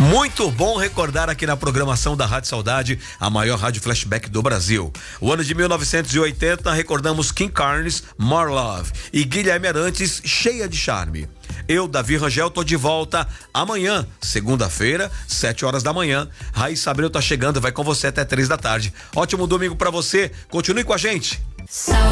Muito bom recordar aqui na programação da Rádio Saudade, a maior rádio flashback do Brasil. O ano de 1980, recordamos King Carnes, More Love, e Guilherme Arantes, Cheia de Charme. Eu, Davi Rangel, tô de volta amanhã, segunda-feira, 7h da manhã. Raíssa Abreu tá chegando, vai com você até 3 da tarde. Ótimo domingo pra você, continue com a gente.